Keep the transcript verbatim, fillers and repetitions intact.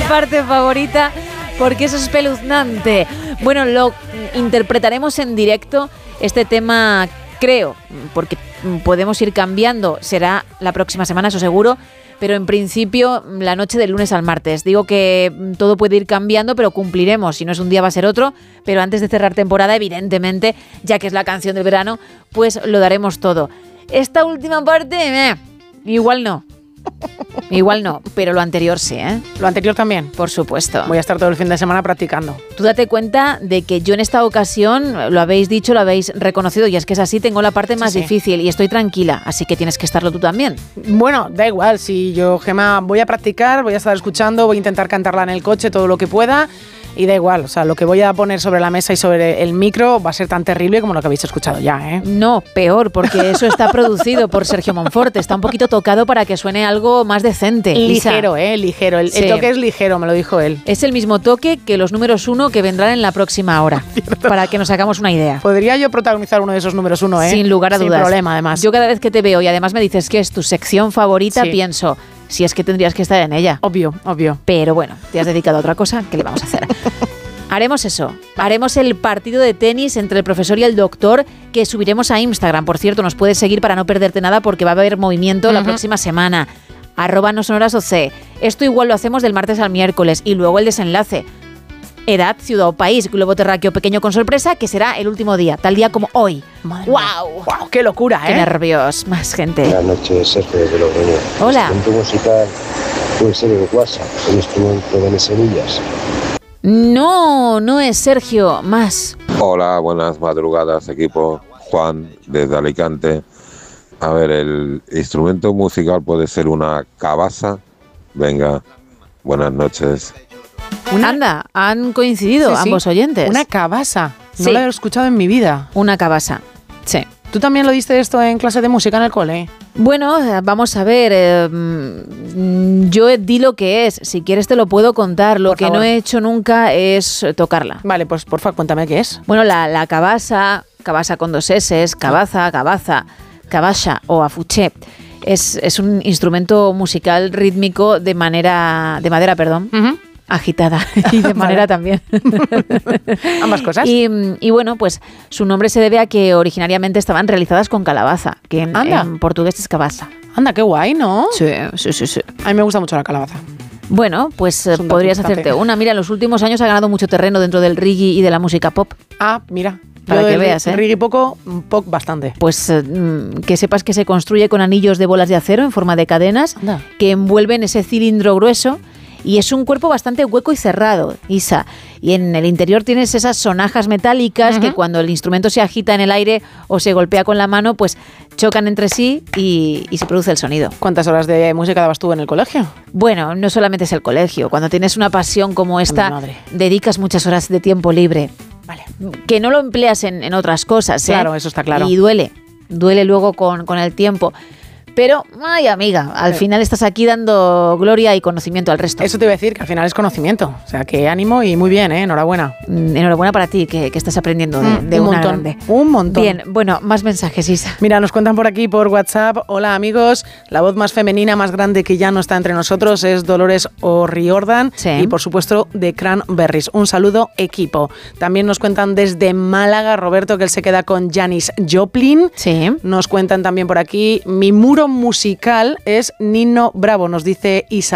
parte favorita porque es espeluznante. Bueno, lo interpretaremos en directo, este tema, creo, porque podemos ir cambiando, será la próxima semana, eso seguro, pero en principio la noche del lunes al martes. Digo que todo puede ir cambiando, pero cumpliremos. Si no es un día va a ser otro, pero antes de cerrar temporada, evidentemente, ya que es la canción del verano, pues lo daremos todo. Esta última parte, eh, igual no. Igual no, pero lo anterior sí, ¿eh? Lo anterior también. Por supuesto. Voy a estar todo el fin de semana practicando. Tú date cuenta de que yo en esta ocasión, lo habéis dicho, lo habéis reconocido, y es que es así, tengo la parte más sí, sí. difícil y estoy tranquila, así que tienes que estarlo tú también. Bueno, da igual, si yo, Gemma, voy a practicar, voy a estar escuchando, voy a intentar cantarla en el coche todo lo que pueda. Y da igual, o sea, lo que voy a poner sobre la mesa y sobre el micro va a ser tan terrible como lo que habéis escuchado ya, ¿eh? No, peor, porque eso está producido por Sergio Monforte, está un poquito tocado para que suene algo más decente. Ligero, Lisa. ¿eh? Ligero, el, sí. el toque es ligero, me lo dijo él. Es el mismo toque que los números uno que vendrán en la próxima hora, para que nos hagamos una idea. Podría yo protagonizar uno de esos números uno, ¿eh? Sin lugar a dudas. Sin problema, además. Yo cada vez que te veo y además me dices que es tu sección favorita, sí. pienso, si es que tendrías que estar en ella. Obvio, obvio. Pero bueno, te has dedicado a otra cosa, ¿qué le vamos a hacer? Haremos eso, haremos el partido de tenis entre el profesor y el doctor que subiremos a Instagram. Por cierto, nos puedes seguir para no perderte nada porque va a haber movimiento uh-huh. la próxima semana. Arroba no sonoras O C. Esto igual lo hacemos del martes al miércoles y luego el desenlace. Edad, ciudad o país, globo terráqueo pequeño con sorpresa, que será el último día, tal día como hoy. Madre ¡Wow! ¡Wow! ¡Qué locura, Qué eh! Qué nervios, más gente. Buenas noches, Sergio desde Logroño. Hola. El instrumento musical puede ser el guasa, el instrumento de semillas. No, no es Sergio, más. Hola, buenas madrugadas, equipo. Juan, desde Alicante. A ver, el instrumento musical puede ser una cabasa. Venga, buenas noches. Una... Anda, han coincidido sí, ambos sí. oyentes. Una cabasa, no sí. lo he escuchado en mi vida. Una cabasa, sí. ¿Tú también lo diste esto en clase de música en el cole? Bueno, vamos a ver, eh, yo di lo que es, si quieres te lo puedo contar, lo por que favor. no he hecho nunca es tocarla. Vale, pues porfa, cuéntame qué es. Bueno, la, la cabasa, cabasa con dos eses, cabaza, cabaza, cabasha o afuché, es, es un instrumento musical rítmico de manera, de madera, perdón. Uh-huh. Agitada y de manera también. Ambas cosas. Y, y bueno, pues su nombre se debe a que originariamente estaban realizadas con calabaza, que en, en portugués es cabasa. Anda, qué guay, ¿no? Sí, sí, sí, sí. A mí me gusta mucho la calabaza. Bueno, pues eh, podrías hacerte una. Mira, en los últimos años ha ganado mucho terreno dentro del reggae y de la música pop. Ah, mira. Para que veas, ¿eh? Reggae poco, pop bastante. Pues eh, que sepas que se construye con anillos de bolas de acero en forma de cadenas Anda. que envuelven ese cilindro grueso. Y es un cuerpo bastante hueco y cerrado, Isa. Y en el interior tienes esas sonajas metálicas uh-huh. que cuando el instrumento se agita en el aire o se golpea con la mano, pues chocan entre sí y, y se produce el sonido. ¿Cuántas horas de música dabas tú en el colegio? Bueno, no solamente es el colegio. Cuando tienes una pasión como esta, dedicas muchas horas de tiempo libre. Vale. Que no lo empleas en, en otras cosas, ¿eh? Claro, eso está claro. Y duele, duele luego con, con el tiempo. Pero, ay amiga, al final estás aquí dando gloria y conocimiento al resto. Eso te iba a decir, que al final es conocimiento. O sea, que ánimo y muy bien, ¿eh? Enhorabuena. Enhorabuena para ti, que, que estás aprendiendo de, mm, de un una montón, grande. Un montón. Bien, bueno, más mensajes, Isa. Mira, nos cuentan por aquí, por WhatsApp. Hola, amigos. La voz más femenina, más grande que ya no está entre nosotros es Dolores O'Riordan. Sí. Y, por supuesto, de Cranberries. Un saludo, equipo. También nos cuentan desde Málaga, Roberto, que él se queda con Janis Joplin. Sí. Nos cuentan también por aquí, mi muro musical es Nino Bravo, nos dice Isa.